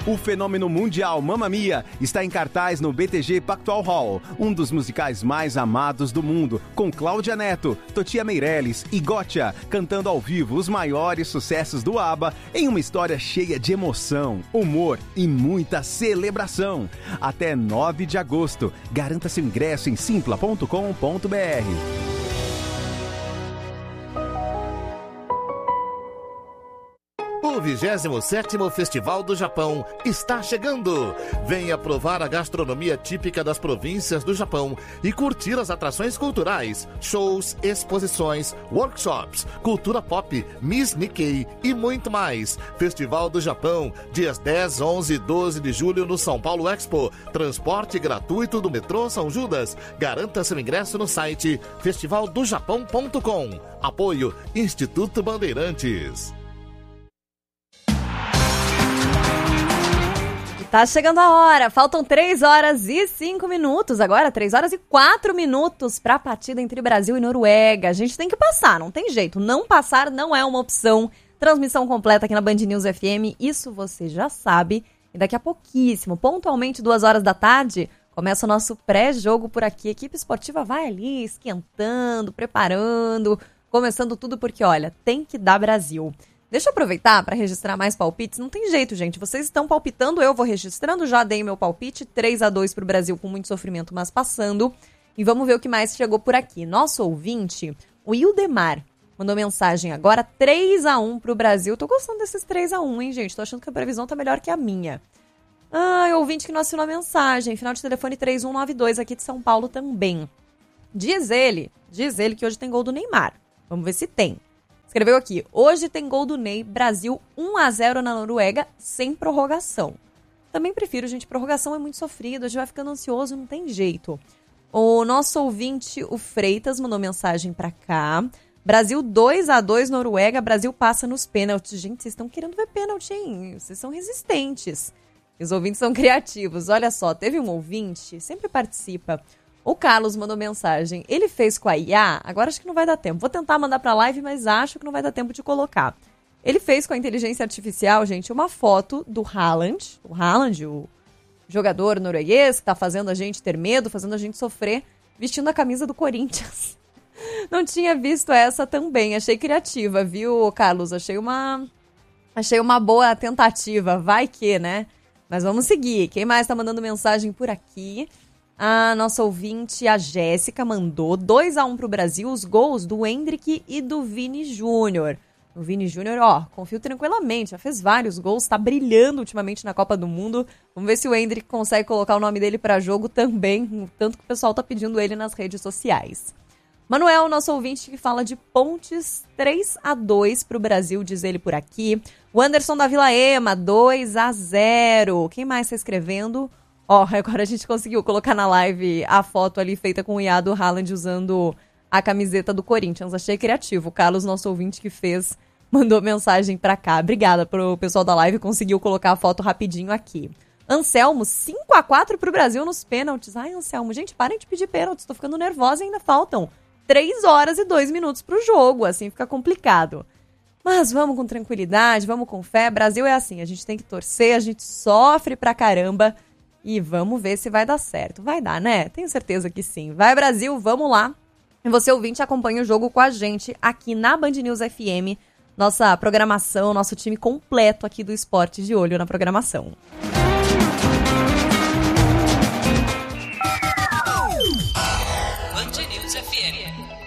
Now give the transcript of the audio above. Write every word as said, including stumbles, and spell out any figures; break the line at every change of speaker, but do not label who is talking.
O fenômeno mundial Mamma Mia está em cartaz no B T G Pactual Hall, um dos musicais mais amados do mundo, com Cláudia Neto, Totia Meirelles e Gotcha, cantando ao vivo os maiores sucessos do ABBA em uma história cheia de emoção, humor e muita celebração. Até nove de agosto. Garanta seu ingresso em simpla ponto com ponto b r.
O vigésimo sétimo Festival do Japão está chegando. Venha provar a gastronomia típica das províncias do Japão e curtir as atrações culturais, shows, exposições, workshops, cultura pop, Miss Nikkei e muito mais. Festival do Japão, dias dez, onze e doze de julho no São Paulo Expo. Transporte gratuito do metrô São Judas. Garanta seu ingresso no site festival do japão ponto com. Apoio Instituto Bandeirantes.
Tá chegando a hora, faltam três horas e cinco minutos, agora três horas e quatro minutos para a partida entre Brasil e Noruega. A gente tem que passar, não tem jeito, não passar não é uma opção. Transmissão completa aqui na Band News F M, isso você já sabe. E daqui a pouquíssimo, pontualmente duas horas da tarde, começa o nosso pré-jogo por aqui. A equipe esportiva vai ali esquentando, preparando, começando tudo porque, olha, tem que dar Brasil. Deixa eu aproveitar para registrar mais palpites. Não tem jeito, gente. Vocês estão palpitando, eu vou registrando. Já dei meu palpite. três a dois para o Brasil com muito sofrimento, mas passando. E vamos ver o que mais chegou por aqui. Nosso ouvinte, o Ildemar, mandou mensagem agora. três a um para o Brasil. Tô gostando desses três a um, hein, gente? Tô achando que a previsão tá melhor que a minha. Ah, é o ouvinte que não assinou a mensagem. Final de telefone três um nove dois aqui de São Paulo também. Diz ele, diz ele que hoje tem gol do Neymar. Vamos ver se tem. Escreveu aqui, hoje tem gol do Ney, Brasil um a zero na Noruega, sem prorrogação. Também prefiro, gente, prorrogação é muito sofrido, a gente vai ficando ansioso, não tem jeito. O nosso ouvinte, o Freitas, mandou mensagem pra cá. Brasil dois a dois, Noruega, Brasil passa nos pênaltis. Gente, vocês estão querendo ver pênalti, hein? Vocês são resistentes. Os ouvintes são criativos. Olha só, teve um ouvinte, sempre participa. O Carlos mandou mensagem, ele fez com a I A, agora acho que não vai dar tempo. Vou tentar mandar pra live, mas acho que não vai dar tempo de colocar. Ele fez com a inteligência artificial, gente, uma foto do Haaland, o Haaland, o jogador norueguês, que tá fazendo a gente ter medo, fazendo a gente sofrer, vestindo a camisa do Corinthians. Não tinha visto essa também, achei criativa, viu, Carlos? Achei uma, achei uma boa tentativa, vai que, né? Mas vamos seguir. Quem mais tá mandando mensagem por aqui? A nossa ouvinte, a Jéssica, mandou dois a um pro Brasil, os gols do Endrick e do Vini Júnior. O Vini Júnior, ó, confio tranquilamente, já fez vários gols, tá brilhando ultimamente na Copa do Mundo. Vamos ver se o Endrick consegue colocar o nome dele pra jogo também, tanto que o pessoal tá pedindo ele nas redes sociais. Manuel, nosso ouvinte, que fala de Pontes, três a dois pro Brasil, diz ele por aqui. O Anderson da Vila Ema, dois a zero. Quem mais tá escrevendo? Ó, oh, agora a gente conseguiu colocar na live a foto ali feita com o I A do Haaland usando a camiseta do Corinthians. Achei criativo. O Carlos, nosso ouvinte que fez, mandou mensagem pra cá. Obrigada pro pessoal da live, conseguiu colocar a foto rapidinho aqui. Anselmo, cinco a quatro pro Brasil nos pênaltis. Ai, Anselmo, gente, parem de pedir pênaltis. Tô ficando nervosa e ainda faltam três horas e dois minutos pro jogo. Assim fica complicado. Mas vamos com tranquilidade, vamos com fé. Brasil é assim, a gente tem que torcer, a gente sofre pra caramba. E vamos ver se vai dar certo. Vai dar, né? Tenho certeza que sim. Vai, Brasil, vamos lá. E você, ouvinte, acompanha o jogo com a gente aqui na Band News F M. Nossa programação, nosso time completo aqui do esporte, de olho na programação.
Band News F M.